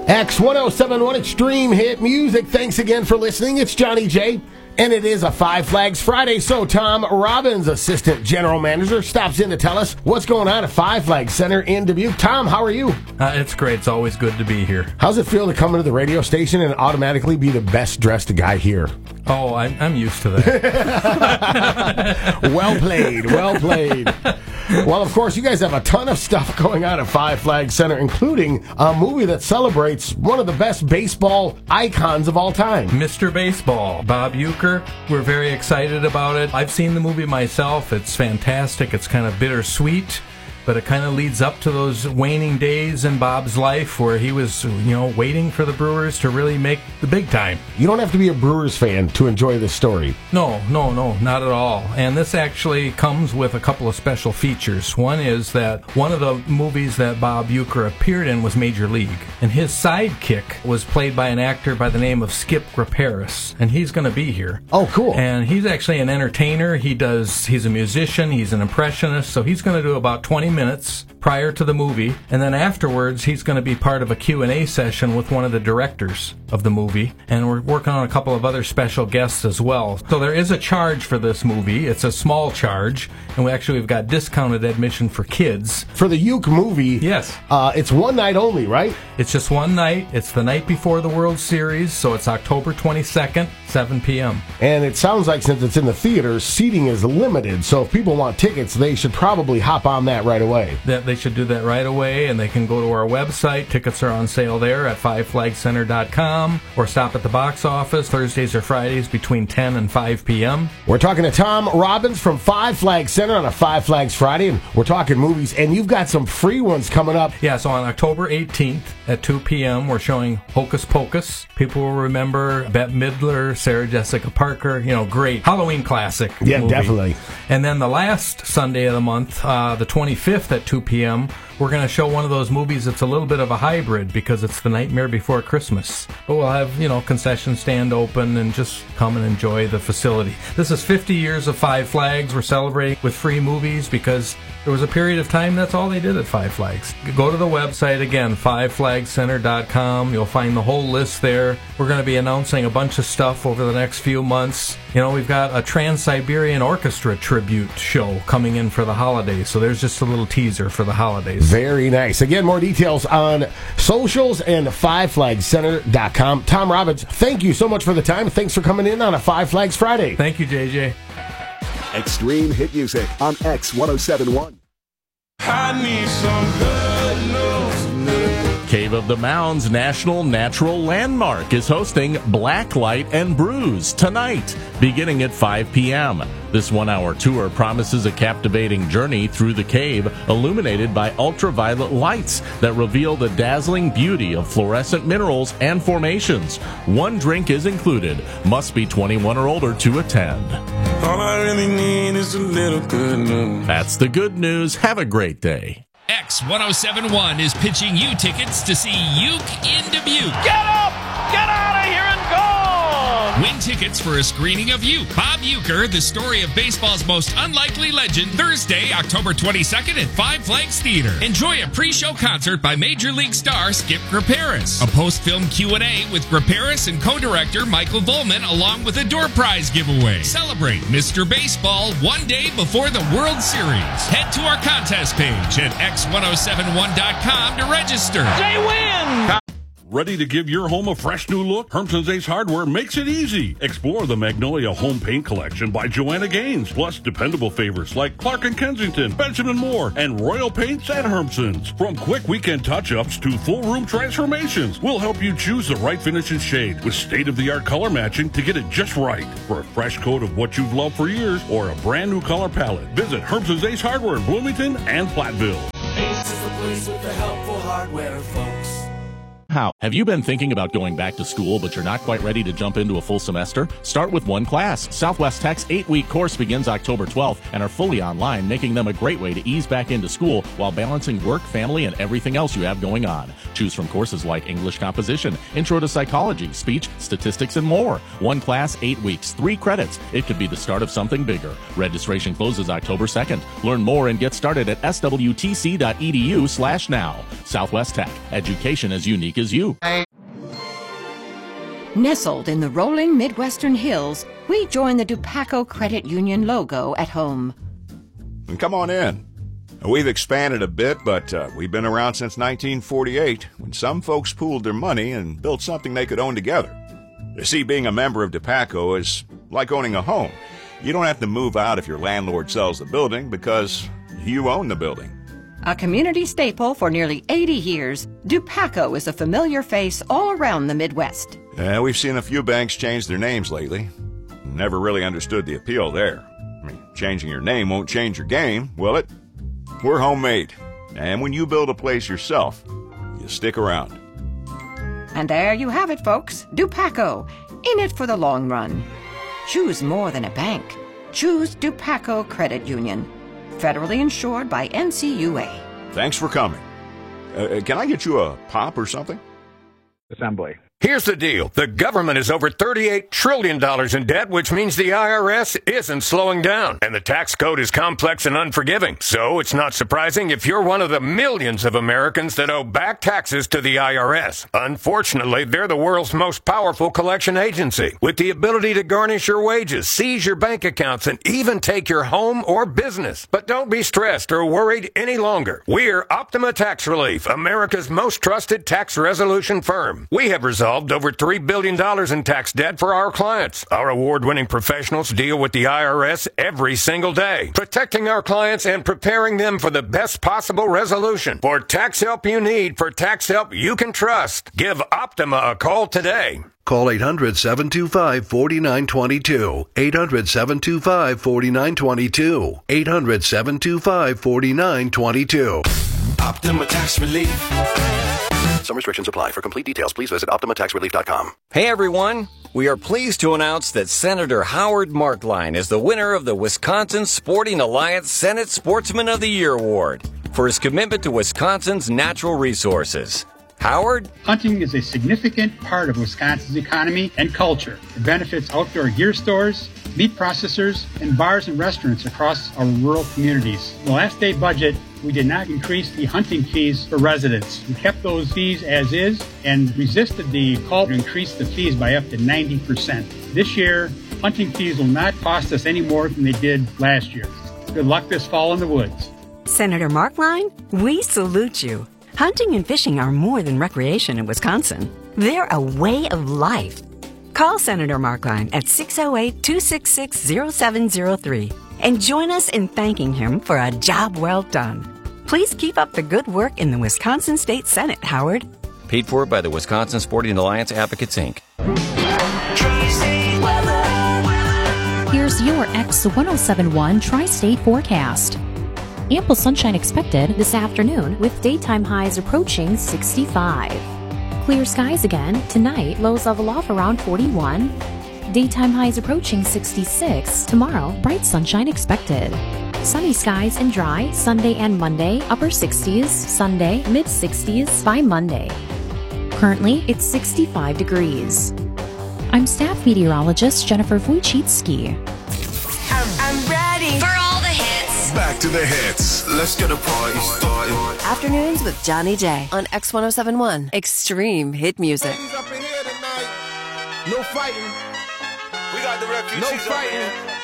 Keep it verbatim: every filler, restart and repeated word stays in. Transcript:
X ten seventy-one Extreme Hit Music. Thanks again for listening. It's Johnny J. And it is a Five Flags Friday, so Tom Robbins, Assistant General Manager, stops in to tell us what's going on at Five Flags Center in Dubuque. Tom, how are you? Uh, it's great. It's always good to be here. How's it feel to come into the radio station and automatically be the best-dressed guy here? Oh, I'm, I'm used to that. Well played, well played. Well, of course, you guys have a ton of stuff going on at Five Flags Center, including a movie that celebrates one of the best baseball icons of all time. Mister Baseball, Bob Uecker. We're very excited about it. I've seen the movie myself. It's fantastic. It's kind of bittersweet, but it kind of leads up to those waning days in Bob's life where he was, you know, waiting for the Brewers to really make the big time. You don't have to be a Brewers fan to enjoy this story. No, no, no, not at all. And this actually comes with a couple of special features. One is that one of the movies that Bob Uecker appeared in was Major League, and his sidekick was played by an actor by the name of Skip Graperis, and he's going to be here. Oh, cool. And he's actually an entertainer. He does. He's a musician. He's an impressionist, so he's going to do about twenty minutes prior to the movie, and then afterwards he's going to be part of a Q and A session with one of the directors of the movie, and we're working on a couple of other special guests as well. So there is a charge for this movie. It's a small charge, and we actually we've got discounted admission for kids. For the Uke movie, yes, uh, it's one night only, right? It's just one night. It's the night before the World Series, so it's October twenty-second, seven p.m. And it sounds like since it's in the theaters, seating is limited, so if people want tickets, they should probably hop on that right away. That they should do that right away, and they can go to our website. Tickets are on sale there at five flag center dot com, or stop at the box office Thursdays or Fridays between ten and five p.m. We're talking to Tom Robbins from Five Flags Center on a Five Flags Friday, and we're talking movies, and you've got some free ones coming up. Yeah, so on October eighteenth at two p.m. we're showing Hocus Pocus. People will remember Bette Midler, Sarah Jessica Parker, you know, great Halloween classic. Yeah, movie. Definitely. And then the last Sunday of the month, uh, the twenty-fifth at two p.m., we're going to show one of those movies that's a little bit of a hybrid because it's The Nightmare Before Christmas. But we'll have, you know, concession stand open and just come and enjoy the facility. This is fifty years of Five Flags. We're celebrating with free movies because there was a period of time that's all they did at Five Flags. Go to the website again, five flag center dot com. You'll find the whole list there. We're going to be announcing a bunch of stuff over the next few months. You know, we've got a Trans-Siberian Orchestra tribute show coming in for the holidays. So there's just a little teaser for the holidays. Very nice. Again, more details on socials and five flag center dot com. Tom Robbins, thank you so much for the time. Thanks for coming in on a Five Flags Friday. Thank you, J J. Extreme Hit Music on X ten seventy-one. I need some good news. Cave of the Mounds National Natural Landmark is hosting Blacklight and Brews tonight, beginning at five p.m. This one-hour tour promises a captivating journey through the cave, illuminated by ultraviolet lights that reveal the dazzling beauty of fluorescent minerals and formations. One drink is included. Must be twenty-one or older to attend. All I really need is a little good news. That's the good news. Have a great day. X ten seventy-one is pitching you tickets to see Uke in Dubuque. Get up! Get out of here and go! Win tickets for a screening of Uke. Bob Uecker, the story of baseball's most unlikely legend, Thursday, October twenty-second at Five Flags Theater. Enjoy a pre-show concert by Major League star Skip Graperis. A post-film Q and A with Graperis and co-director Michael Volman, along with a door prize giveaway. Celebrate Mister Baseball one day before the World Series. Head to our contest page at x ten seventy-one dot com to register. They win! Ready to give your home a fresh new look? Hermson's Ace Hardware makes it easy. Explore the Magnolia Home Paint Collection by Joanna Gaines, plus dependable favorites like Clark and Kensington, Benjamin Moore, and Royal Paints at Hermson's. From quick weekend touch-ups to full room transformations, we'll help you choose the right finish and shade with state-of-the-art color matching to get it just right. For a fresh coat of what you've loved for years or a brand new color palette, visit Hermson's Ace Hardware in Bloomington and Platteville. Ace is the place with the helpful hardware, folks. How? Have you been thinking about going back to school, but you're not quite ready to jump into a full semester? Start with one class. Southwest Tech's eight-week course begins October twelfth and are fully online, making them a great way to ease back into school while balancing work, family, and everything else you have going on. Choose from courses like English composition, Intro to Psychology, Speech, Statistics, and more. One class, eight weeks, three credits. It could be the start of something bigger. Registration closes October second. Learn more and get started at swtc.edu slash now. Southwest Tech. Education as unique as is you. Nestled in the rolling Midwestern hills, we join the Dupaco Credit Union logo at home. And come on in. We've expanded a bit, but uh, we've been around since nineteen forty-eight, when some folks pooled their money and built something they could own together. You see, being a member of Dupaco is like owning a home. You don't have to move out if your landlord sells the building because you own the building. A community staple for nearly eighty years, Dupaco is a familiar face all around the Midwest. Yeah, we've seen a few banks change their names lately. Never really understood the appeal there. I mean, changing your name won't change your game, will it? We're homemade. And when you build a place yourself, you stick around. And there you have it, folks. Dupaco, in it for the long run. Choose more than a bank. Choose Dupaco Credit Union. Federally insured by N C U A. Thanks for coming. Uh, can I get you a pop or something? Assembly. Here's the deal. The government is over thirty-eight trillion dollars in debt, which means the I R S isn't slowing down. And the tax code is complex and unforgiving. So it's not surprising if you're one of the millions of Americans that owe back taxes to the I R S. Unfortunately, they're the world's most powerful collection agency, with the ability to garnish your wages, seize your bank accounts, and even take your home or business. But don't be stressed or worried any longer. We're Optima Tax Relief, America's most trusted tax resolution firm. We have resolved over three billion dollars in tax debt for our clients. Our award-winning professionals deal with the I R S every single day, protecting our clients and preparing them for the best possible resolution. For tax help you need, for tax help you can trust, give Optima a call today. Call eight hundred, seven two five, four nine two two. eight hundred, seven two five, four nine two two. eight hundred, seven two five, four nine two two. Optima Tax Relief. Some restrictions apply. For complete details, please visit Optima Tax Relief dot com. Hey everyone, we are pleased to announce that Senator Howard Markline is the winner of the Wisconsin Sporting Alliance Senate Sportsman of the Year Award for his commitment to Wisconsin's natural resources. Howard? Hunting is a significant part of Wisconsin's economy and culture. It benefits outdoor gear stores, meat processors, and bars and restaurants across our rural communities. In the last day budget, we did not increase the hunting fees for residents. We kept those fees as is and resisted the call to increase the fees by up to ninety percent. This year, hunting fees will not cost us any more than they did last year. Good luck this fall in the woods. Senator Markline, we salute you. Hunting and fishing are more than recreation in Wisconsin. They're a way of life. Call Senator Markline at six oh eight, two six six, oh seven oh three and join us in thanking him for a job well done. Please keep up the good work in the Wisconsin State Senate, Howard. Paid for by the Wisconsin Sporting Alliance Advocates, Incorporated. Here's your X ten seventy-one Tri-State forecast. Ample sunshine expected this afternoon with daytime highs approaching sixty-five. Clear skies again tonight, lows level off around forty-one. Daytime highs approaching sixty-six. Tomorrow, bright sunshine expected. Sunny skies and dry Sunday and Monday, upper sixties, Sunday, mid sixties by Monday. Currently, it's sixty-five degrees. I'm staff meteorologist Jennifer Wojcicki. I'm, I'm ready for all the hits. Back to the hits. Let's get a party started. Afternoons with Johnny J on X ten seventy-one. Extreme hit music. No fighting. We got the refugees. No fighting.